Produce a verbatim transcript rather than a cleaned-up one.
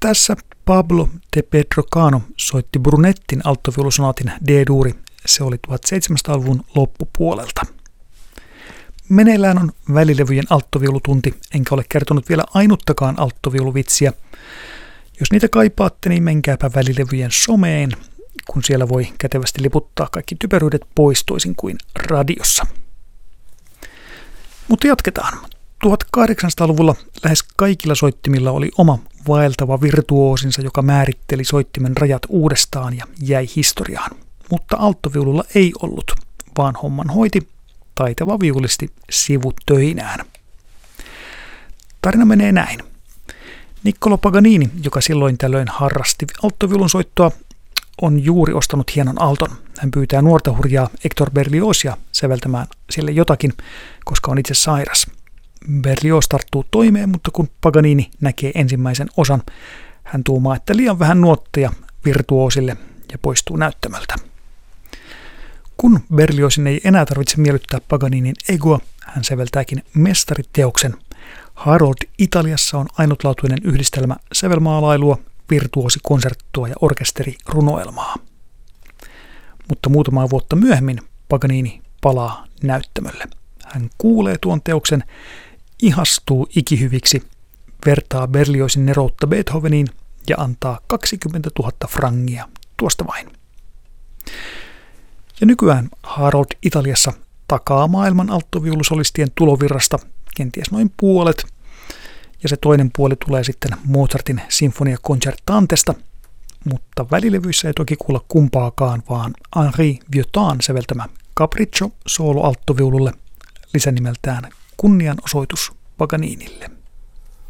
Tässä Pablo de Pedrocano soitti Brunettin alttoviulusonaatin D-duuri. Se oli tuhatseitsemänsataaluvun loppupuolelta. Meneillään on välilevyjen alttoviulutunti, enkä ole kertonut vielä ainuttakaan alttoviuluvitsiä. Jos niitä kaipaatte, niin menkääpä välilevyjen someen, kun siellä voi kätevästi liputtaa kaikki typeryydet pois toisin kuin radiossa. Mutta jatketaan. tuhatkahdeksansataaluvulla lähes kaikilla soittimilla oli oma vaeltava virtuoosinsa, joka määritteli soittimen rajat uudestaan ja jäi historiaan. Mutta alttoviululla ei ollut, vaan homman hoiti taitava viulisti sivutöinään. Tarina menee näin. Niccolo Paganini, joka silloin tällöin harrasti alttoviulun soittoa, on juuri ostanut hienon alton. Hän pyytää nuorta hurjaa Hector Berliosia säveltämään sille jotakin, koska on itse sairas. Berlioz tarttuu toimeen, mutta kun Paganini näkee ensimmäisen osan, hän tuumaa, että liian vähän nuotteja virtuoosille ja poistuu näyttämöltä. Kun Berliozin ei enää tarvitse miellyttää Paganinin egoa, hän säveltääkin mestariteoksen. Harold Italiassa on ainutlaatuinen yhdistelmä sävelmaalailua, virtuosikonserttoa ja orkesterirunoelmaa. Mutta muutamaa vuotta myöhemmin Paganini palaa näyttämölle. Hän kuulee tuon teoksen, ihastuu ikihyviksi, vertaa Berliozin neroutta Beethoveniin ja antaa kaksikymmentätuhatta frangia tuosta vain. Ja nykyään Harold Italiassa takaa maailman alttoviulusolistien tulovirrasta kenties noin puolet, ja se toinen puoli tulee sitten Mozartin Sinfonia Concertantesta, mutta välilevyissä ei toki kuulla kumpaakaan, vaan Henri Vieuxtemps säveltämä Capriccio soolo alttoviululle lisänimeltään kunnianosoitus Paganinille.